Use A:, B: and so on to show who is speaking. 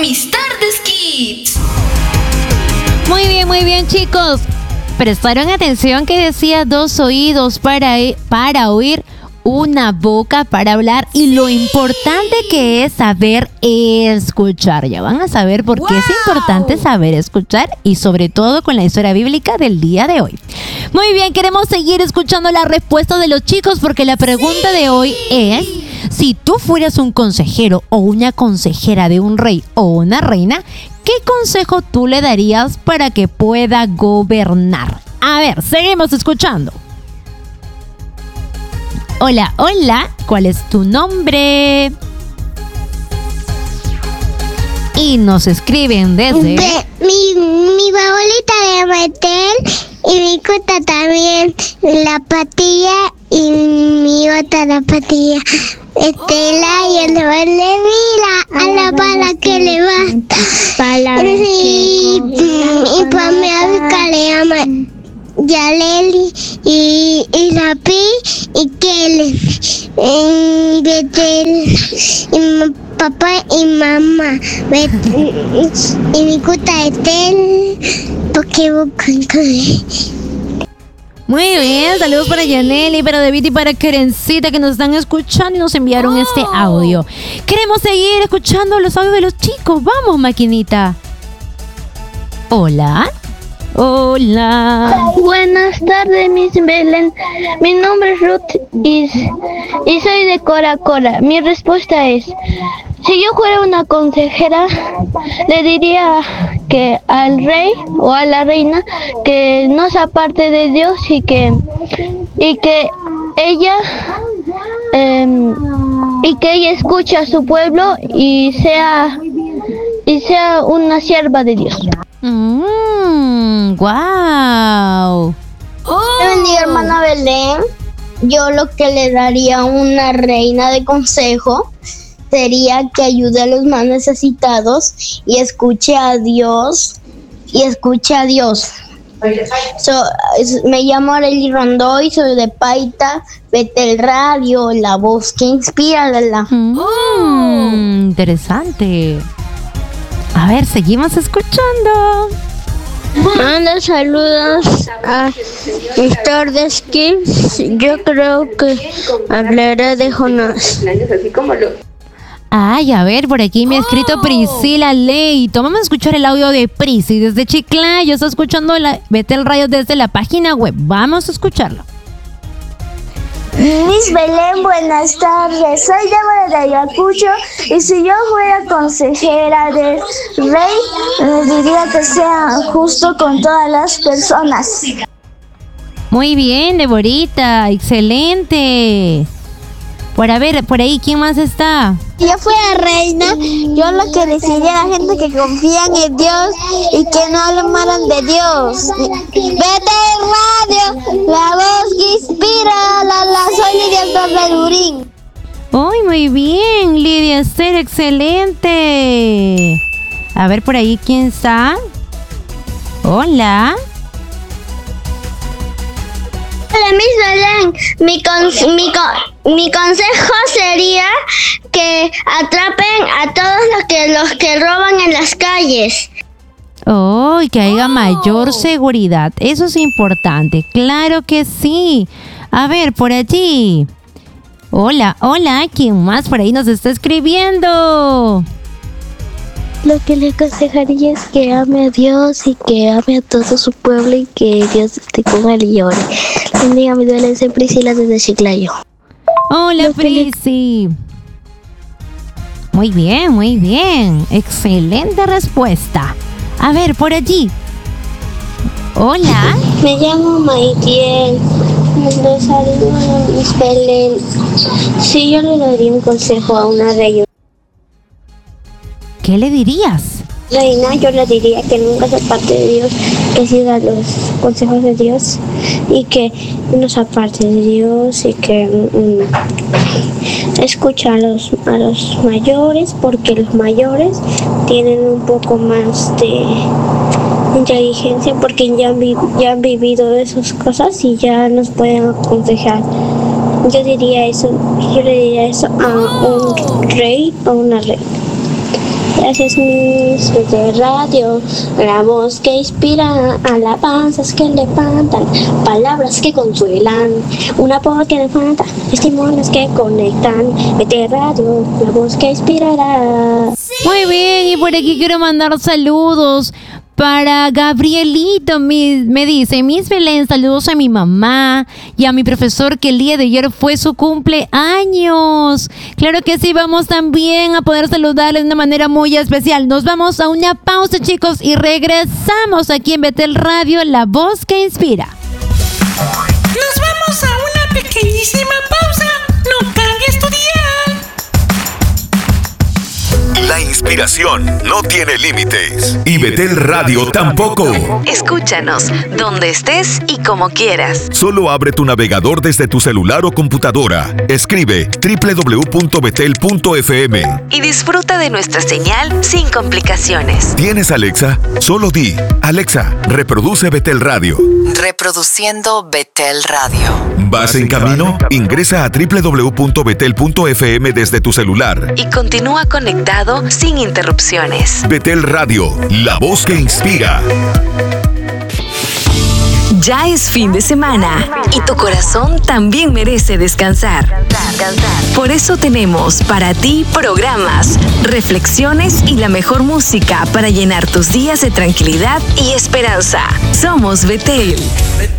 A: mis tardes kids.
B: Muy bien, chicos. Prestaron atención que decía 2 oídos para oír, una boca para hablar y lo importante que es saber escuchar. Ya van a saber por qué es importante saber escuchar y sobre todo con la historia bíblica del día de hoy. Muy bien, queremos seguir escuchando la respuesta de los chicos porque la pregunta de hoy es: si tú fueras un consejero o una consejera de un rey o una reina, ¿qué consejo tú le darías para que pueda gobernar? A ver, seguimos escuchando. Hola, ¿cuál es tu nombre? Y nos escriben desde...
C: Mi favorita de meter y mi cuta también, la patilla y mi otra la patilla. Estela y el verde mira a la pala que levanta. Y para mi abuela le llama Yaleli y la Pi y Kellen. Y mi papá y mamá. Y mi cuta Estel. Porque
B: muy bien, saludos para Yaneli, para David y para Karencita que nos están escuchando y nos enviaron este audio. Queremos seguir escuchando los audios de los chicos. Vamos, maquinita. Hola.
D: Buenas tardes, Miss Belén. Mi nombre es Ruth y soy de Cora Cora. Mi respuesta es: si yo fuera una consejera, le diría que al rey o a la reina que no se aparte de Dios y que ella escuche a su pueblo y sea una sierva de Dios.
B: Wow.
C: Mi hermana Belén, yo lo que le daría a una reina de consejo sería que ayude a los más necesitados y escuche a Dios. Me llamo Arely Rondoy, soy de Paita, Betel Radio, la voz que inspira.
B: Interesante. A ver, seguimos escuchando.
D: Manda saludos a Mr. Kids. Yo creo que hablaré de Jonás.
B: Ay, a ver, por aquí me ha escrito Priscila Leito. Vamos a escuchar el audio de Prisi desde Chiclayo. Está escuchando Betel Radio desde la página web. Vamos a escucharlo.
C: Miss Belén, buenas tardes. Soy Débora de Ayacucho y si yo fuera consejera del rey, le diría que sea justo con todas las personas.
B: Muy bien, Deborita, excelente. Por ahí, ¿quién más está?
C: Si yo fuera reina, yo lo que les diría a la gente que confían en Dios y que no hablan de Dios. Vete Radio, la voz que inspira, soy Lidia Torredurín.
B: ¡Uy, muy bien, Lidia Esther, excelente! A ver, por ahí, ¿quién está? Hola.
C: Hola, Miss Belén. Mi consejo sería que atrapen a todos los que roban en las calles.
B: ¡Oh! Y que haya mayor seguridad. Eso es importante. ¡Claro que sí! A ver, por allí. Hola. ¿Quién más por ahí nos está escribiendo?
D: Lo que le aconsejaría es que ame a Dios y que ame a todo su pueblo y que Dios esté con él y llore. Bendiga mi Belén, soy Priscila desde Chiclayo.
B: Hola, Prisi. Muy bien. Excelente respuesta. A ver, por allí. Hola.
D: Me llamo Maitiel. Les saludo a Miss Belén. Sí, yo le daría un consejo a una reina.
B: ¿Qué le dirías?
D: Reina, yo le diría que nunca se aparte de Dios, que siga los consejos de Dios y que no se aparte de Dios y que escucha a los mayores, porque los mayores tienen un poco más de inteligencia porque ya han vivido esas cosas y ya nos pueden aconsejar. Yo le diría eso a un rey o una reina.
C: Gracias Miss Betel Radio, la voz que inspira, alabanzas que levantan, palabras que consuelan, una voz que levanta, testimonios que conectan. Betel Radio, la voz que inspirará.
B: Muy bien, y por aquí quiero mandar saludos para Gabrielito. Me dice: Miss Belén, saludos a mi mamá y a mi profesor, que el día de ayer fue su cumpleaños. Claro que sí, vamos también a poder saludarle de una manera muy especial. Nos vamos a una pausa, chicos, y regresamos aquí en Betel Radio, la voz que inspira.
E: Nos vamos a una pequeñísima pausa. No cambies tu dial.
F: La inspiración no tiene límites y Betel Radio tampoco.
A: Escúchanos donde estés y como quieras.
F: Solo abre tu navegador desde tu celular o computadora. Escribe www.betel.fm
A: Y disfruta de nuestra señal sin complicaciones.
F: ¿Tienes Alexa? Solo di: Alexa, reproduce Betel Radio.
A: Reproduciendo Betel Radio.
F: ¿Vas en camino? Ingresa a www.betel.fm desde tu celular.
A: Y continúa conectado sin interrupciones.
F: Betel Radio, la voz que inspira.
A: Ya es fin de semana y tu corazón también merece descansar. Por eso tenemos para ti programas, reflexiones y la mejor música para llenar tus días de tranquilidad y esperanza. Somos Betel.